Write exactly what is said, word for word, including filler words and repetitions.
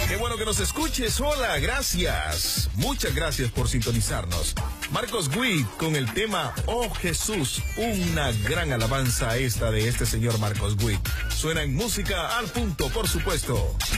Qué bueno que nos escuches. Hola, gracias. Muchas gracias por sintonizarnos. Marcos Witt con el tema Oh Jesús. Una gran alabanza esta de este señor Marcos Witt. Suena en Música al Punto, por supuesto.